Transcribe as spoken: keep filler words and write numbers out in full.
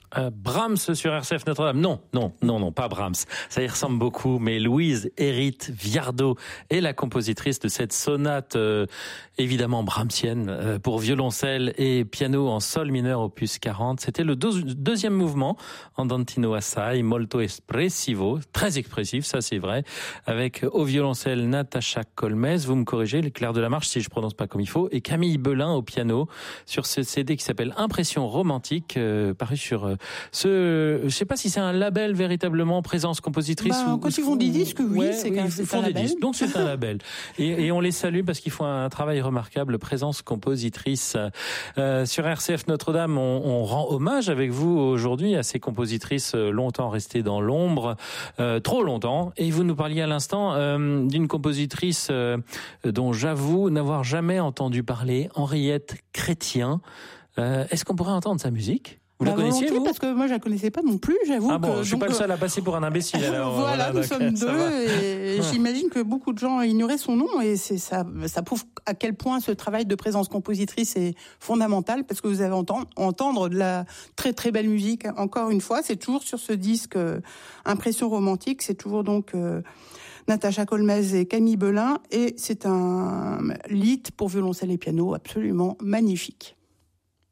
Euh, Brahms sur R C F Notre-Dame. Non, non, non, non, pas Brahms. Ça y ressemble beaucoup, mais Louise Hérite Viardot est la compositrice de cette sonate, euh, évidemment brahmsienne, euh, pour violoncelle et piano en sol mineur opus quarante. C'était le deux, deuxième mouvement, andantino assai, molto espressivo, très expressif, ça c'est vrai, avec au violoncelle Natacha Colmez, vous me corrigez, l'éclair de la marche si je prononce pas comme il faut, et Camille Belin au piano, sur ce C D qui s'appelle Impression romantique, euh, paru sur euh, ce, je sais pas si c'est un label véritablement, Présence compositrice. Bah, ou, quand ils font des disques, oui, ouais, c'est, oui, qu'un, ils c'est font un des label. disques, donc c'est un label. Et, et on les salue parce qu'ils font un travail remarquable, Présence compositrice. Euh, sur R C F Notre-Dame, on, on rend hommage avec vous aujourd'hui à ces compositrices longtemps restées dans l'ombre, euh, trop longtemps. Et vous nous parliez à l'instant euh, d'une compositrice euh, dont j'avoue n'avoir jamais entendu parler, Henriette Chrétien. Euh, est-ce qu'on pourrait entendre sa musique ? Vous bah, la connaissiez, vous ? Parce que moi, je la connaissais pas non plus, j'avoue. Ah bon, que, je suis donc, pas le seul à passer pour un imbécile, alors. voilà, voilà, nous sommes deux, et j'imagine que beaucoup de gens ignoraient son nom, et c'est ça, ça prouve à quel point ce travail de présence compositrice est fondamental, parce que vous allez entendre, entendre de la très très belle musique. Encore une fois, c'est toujours sur ce disque euh, Impression romantique, c'est toujours donc euh, Natacha Colmez et Camille Belin, et c'est un lied pour violoncelle et piano absolument magnifique.